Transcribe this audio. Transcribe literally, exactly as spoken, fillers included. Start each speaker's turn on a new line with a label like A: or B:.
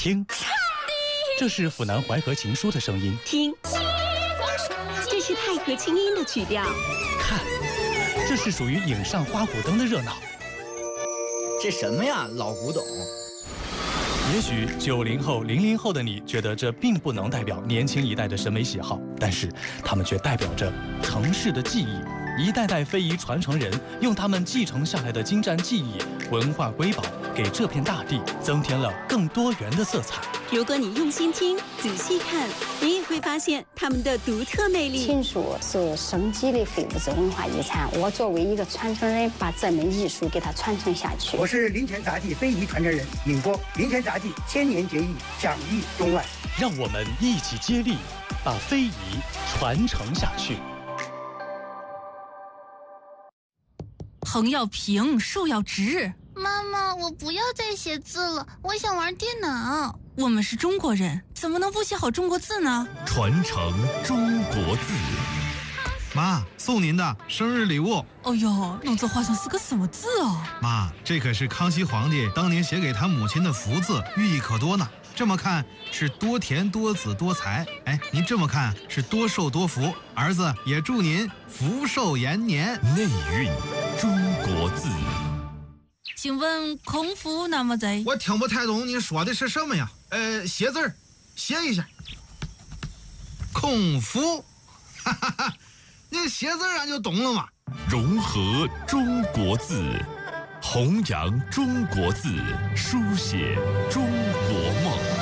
A: 听，这是府南淮河情书的声音。
B: 听，这是太和清音的曲调。
A: 看，这是属于影上花鼓灯的热闹。
C: 这什么呀，老古董？
A: 也许九零后、零零后的你觉得这并不能代表年轻一代的审美喜好，但是它们却代表着城市的记忆。一代代非遗传承人用他们继承下来的精湛技艺、文化瑰宝，给这片大地增添了更多元的色彩。
B: 如果你用心听、仔细看，你也会发现他们的独特魅力。
D: 庆书是生机的非物质文化遗产，我作为一个传承人，把这门艺术给它传承下去。
E: 我是林泉杂技非遗传承人闵波，林泉杂技千年结义，享誉中外。
A: 让我们一起接力，把非遗传承下去。
F: 横要平，竖要直。
G: 妈妈，我不要再写字了，我想玩电脑。
F: 我们是中国人，怎么能不写好中国字呢？
H: 传承中国字。
I: 妈，送您的生日礼物。
F: 哦呦，弄这画像是个什么字哦？
I: 妈，这可是康熙皇帝当年写给他母亲的福字，寓意可多呢。这么看是多田多子多财，哎，您这么看是多寿多福。儿子也祝您福寿延年。
H: 内蕴中国字。
F: 请问孔夫那么在？
I: 我听不太懂你说的是什么呀？呃，写字儿，写一下。孔夫，哈哈哈，你写字俺就懂了嘛。
H: 融合中国字，弘扬中国字，书写中国梦。